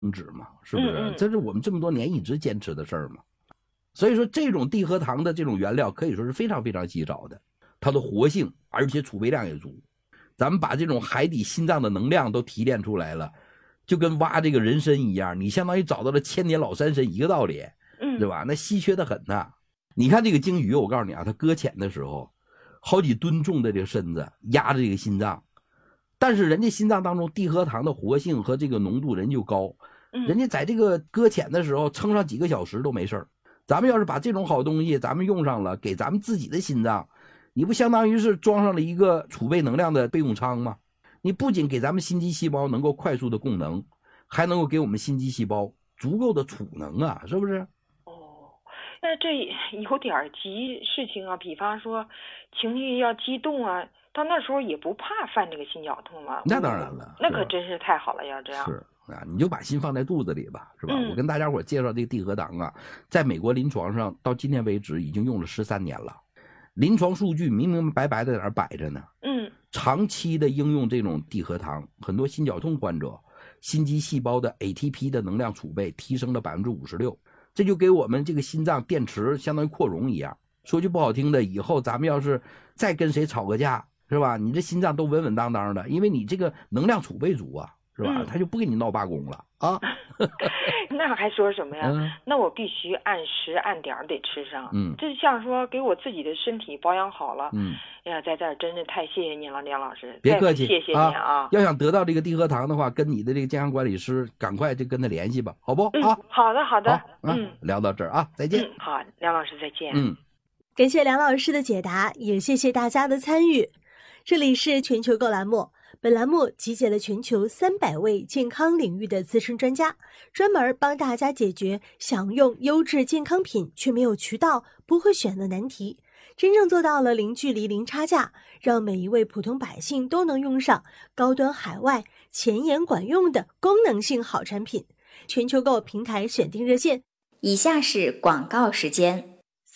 脂嘛，是不是？这是我们这么多年一直坚持的事儿嘛。所以说这种地核糖的这种原料可以说是非常非常稀少的，它的活性而且储备量也足。咱们把这种海底心脏的能量都提炼出来了，就跟挖这个人参一样，你相当于找到了千年老山参一个道理，对吧？那稀缺的很呐。你看这个鲸鱼，我告诉你啊，它搁浅的时候，好几吨重的这个身子压着这个心脏，但是人家心脏当中地核糖的活性和这个浓度人就高，人家在这个搁浅的时候撑上几个小时都没事儿。咱们要是把这种好东西咱们用上了，给咱们自己的心脏，你不相当于是装上了一个储备能量的备用舱吗？你不仅给咱们心肌细胞能够快速的供能，还能够给我们心肌细胞足够的储能啊，是不是？ 那这有点急事情啊，比方说情绪要激动啊，到那时候也不怕犯这个心绞痛吗？ 那当然了， 那可真是太好了，要这样。 是啊，你就把心放在肚子里吧，是吧？我跟大家伙介绍这个地核糖啊，在美国临床上到今天为止已经用了13年了，临床数据明明白白的在那儿摆着呢。长期的应用这种地核糖，很多心绞痛患者心肌细胞的 ATP 的能量储备提升了56%，这就给我们这个心脏电池相当于扩容一样。说句不好听的，以后咱们要是再跟谁吵个架，是吧？你这心脏都稳稳当当的，因为你这个能量储备足啊，是吧？他就不跟你闹罢工了啊。 那还说什么呀？那我必须按时按点得吃上。这像说给我自己的身体保养好了。哎呀，在这儿真是太谢谢您了，梁老师。 别客气， 谢谢您啊！ 要想得到这个地核糖的话，跟你的这个健康管理师赶快就跟他联系吧，好不？ 好的，好的。 聊到这儿啊，再见。 好，梁老师再见。 感谢梁老师的解答，也谢谢大家的参与。这里是全球购栏目，本栏目集结了全球300位健康领域的资深专家，专门帮大家解决想用优质健康品却没有渠道、不会选的难题，真正做到了零距离、零差价，让每一位普通百姓都能用上高端海外、前沿管用的功能性好产品。全球购平台选定热线： 以下是广告时间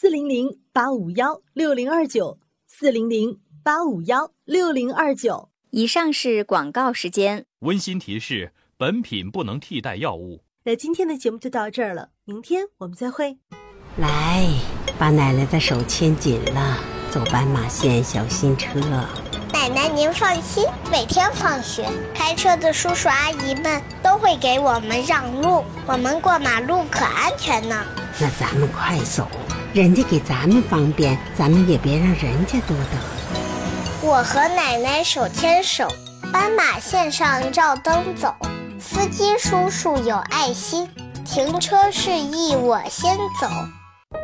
，400-851-6029，400-851-6029。 以上是广告时间。 温馨提示：本品不能替代药物。 那今天的节目就到这儿了，明天我们再会。 来，把奶奶的手牵紧了，走斑马线小心车。 奶奶您放心，每天放学开车的叔叔阿姨们都会给我们让路，我们过马路可安全呢。 那咱们快走，人家给咱们方便，咱们也别让人家多等。 我和奶奶手牵手，斑马线上照灯走，司机叔叔有爱心，停车示意我先走。